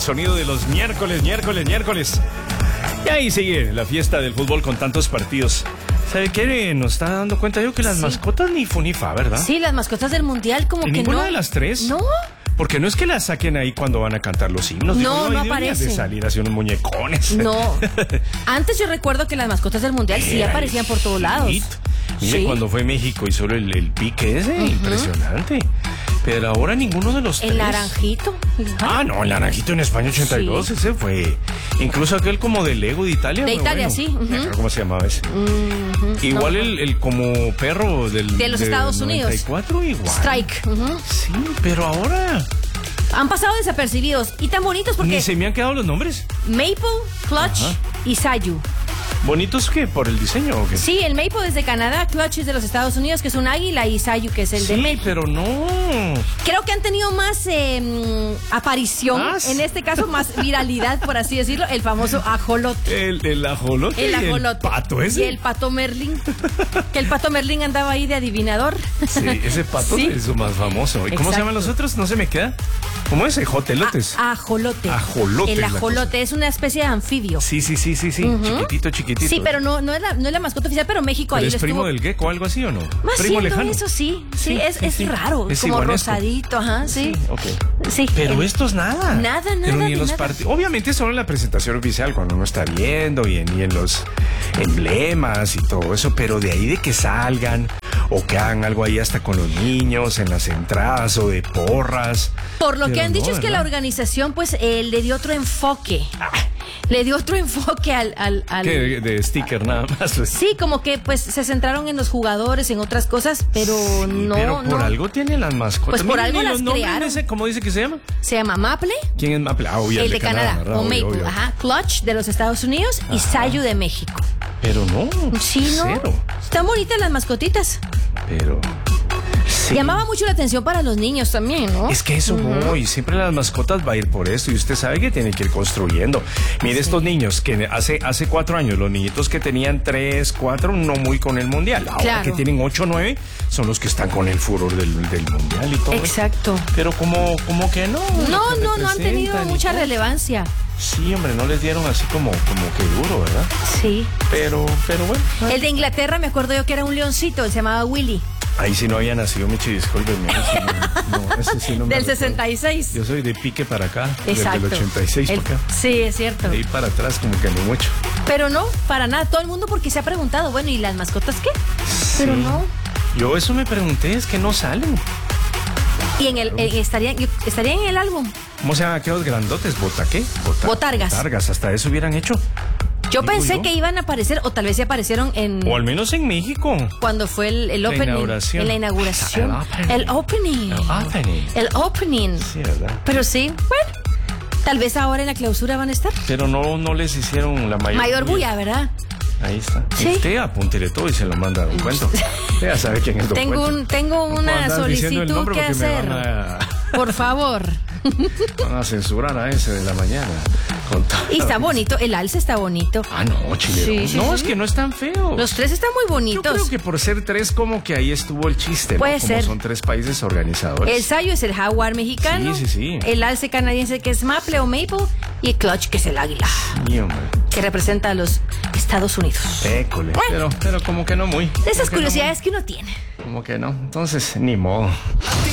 sonido de los miércoles. Y ahí sigue la fiesta del fútbol con tantos partidos. ¿Sabe qué? Nos está dando cuenta yo que las mascotas ni fu ni fa, ¿verdad? Sí, las mascotas del mundial como que no. ¿Ninguna de las tres? No. Porque no es que las saquen ahí cuando van a cantar los himnos. No, no aparece. De salir así unos muñecones. No. Antes yo recuerdo que las mascotas del mundial sí aparecían por todos lados. Mire, cuando fue México y solo el pique ese, impresionante. Pero ahora ninguno de los tres. El naranjito. Ah, no, el naranjito en España 82, ese fue. Incluso aquel como de Lego de Italia. De Italia, sí. ¿Cómo se llamaba ese? Igual el como perro de los Estados Unidos. 94, igual. Strike. Sí, pero ahora han pasado desapercibidos y tan bonitos porque ni se me han quedado los nombres. Maple, Clutch y Sayu. ¿Bonitos qué? ¿Por el diseño o qué? Sí, el Maple es de Canadá, Clutch es de los Estados Unidos, que es un águila, y Sayu, que es el de México. Pero no. Creo que han tenido más aparición, en este caso más viralidad, por así decirlo, el famoso ajolote. El ajolote. El ajolote. El pato ese. Y el pato Merlín. Que el pato Merlín andaba ahí de adivinador. Sí, ese pato es lo más famoso. ¿Y cómo se llaman los otros? No se me queda. ¿Cómo es? Jotelotes. Ajolote. Ajolote. El ajolote es una especie de anfibio. Sí. Chiquitito. Sí, pero no es la mascota oficial, pero México ahí ¿Es primo del gecko o algo así o no? Más primo siendo lejano. eso sí, es raro, es como iguanesco. rosadito, Sí, okay. Sí. Pero estos nada. Nada. Pero ni en los partidos. Obviamente solo en la presentación oficial, cuando uno está viendo y en los emblemas y todo eso, pero de ahí de que salgan o que hagan algo ahí hasta con los niños en las entradas o de porras. Por lo que han dicho es que la organización pues le dio otro enfoque. Le dio otro enfoque al... ¿Qué? De sticker nada más. Sí, como que pues se centraron en los jugadores, en otras cosas, pero no. Pero por algo tienen las mascotas. Pues por algo las crearon. ¿Cómo dice que se llama? Se llama Maple. ¿Quién es Maple? El de Canadá. O Maple. Obvio. Clutch de los Estados Unidos y Sayu de México. Pero no. Sí, no. Cero. Están bonitas las mascotitas. Pero... Sí. Llamaba mucho la atención para los niños también, ¿no? Es que eso voy, siempre las mascotas va a ir por esto y usted sabe que tiene que ir construyendo. Mire estos niños que hace 4 años, los niñitos que tenían 3, 4, no muy con el mundial. Ahora que tienen 8, 9, son los que están con el furor del mundial y todo. Exacto. Pero como que no. No han tenido mucha relevancia. Sí, hombre, no les dieron así como que duro, ¿verdad? Sí. Pero bueno. El de Inglaterra, me acuerdo yo que era un leoncito, se llamaba Willy. Ahí sí no había nacido, Michi, discúlpeme. No, ese sí no me Del recuerdo. 66. Yo soy de pique para acá. Exacto. Del 86 para acá. Sí, es cierto. De ahí para atrás como que no mucho. Pero no, para nada. Todo el mundo porque se ha preguntado, bueno, ¿y las mascotas qué? Pero no. Yo eso me pregunté, es que no salen. Y estarían en el álbum. ¿Cómo se llaman aquellos grandotes? ¿Qué? Botargas. Botargas, hasta eso hubieran hecho. Yo pensé que iban a aparecer, o tal vez se aparecieron en... O al menos en México. Cuando fue el opening. En la inauguración. El opening. Sí, ¿verdad? Pero sí, bueno. Tal vez ahora en la clausura van a estar. Pero no les hicieron la mayor bulla, ¿verdad? Ahí está. ¿Sí? Usted apúntele todo y se lo manda a Don Cuento. Usted ya sabe quién es Don Cuento. Tengo una solicitud que hacer. Por favor. Van a censurar a ese de la mañana. Y está bonito, el alce está bonito. Ah, no, chileno. Sí, es que no es tan feo. Los 3 están muy bonitos. Yo creo que por ser 3 como que ahí estuvo el chiste, Puede Como ser. son 3 países organizadores. El Sayu es el jaguar mexicano. Sí. El alce canadiense que es Maple o Maple. Y el Clutch que es el águila. Sí, hombre. Que representa a los Estados Unidos. École. Bueno, pero como que no muy. De esas curiosidades que uno tiene. Como que no. Entonces, ni modo.